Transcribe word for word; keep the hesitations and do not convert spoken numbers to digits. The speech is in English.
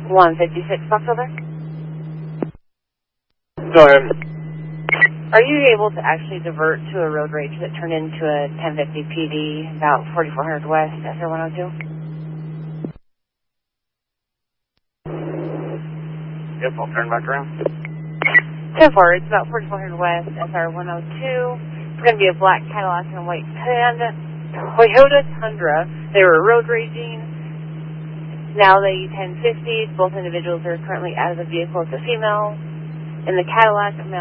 one fifty-six, October. Go ahead. Are you able to actually divert to a road rage that turned into a ten fifty P D about forty-four hundred West, S R one oh two? Yep, I'll turn back around. ten four, it's about forty-four hundred West, S R one oh two. It's going to be a black Cadillac and a white Panda, Toyota Tundra. They were road raging. Now they ten fifty. Both individuals are currently out of the vehicle. It's a female. In the Cadillac, a male.